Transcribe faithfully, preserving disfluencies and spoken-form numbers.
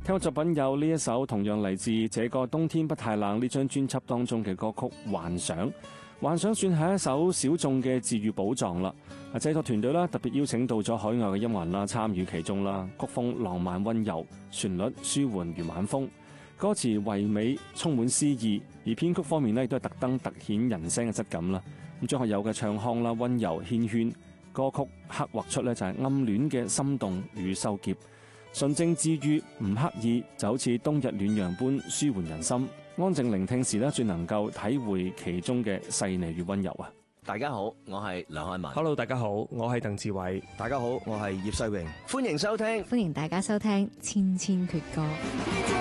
聽過作品有呢一首同樣嚟自《這個冬天不太冷》呢張專輯當中嘅歌曲《幻想》。幻想算係一首小眾嘅治癒寶藏啦。啊，製作團隊啦特別邀請到咗海外嘅音樂人啦參與其中啦，曲風浪漫溫柔，旋律舒緩如晚風，歌詞唯美充滿詩意，而編曲方面呢亦都係特登突顯人聲嘅質感啦。咁張學友嘅唱腔啦溫柔縴圈，歌曲刻畫出呢就係暗戀嘅心動與羞澀，純正治癒唔刻意，就好似冬日暖陽般舒緩人心。安靜聆聽時咧，最能夠體會其中嘅細膩與溫柔啊！ 大家好，我係梁漢文。 Hello， 大家好，我係鄧志偉。 大家好，我係葉世榮。 歡迎收聽， 歡迎大家收聽《千千闕歌》。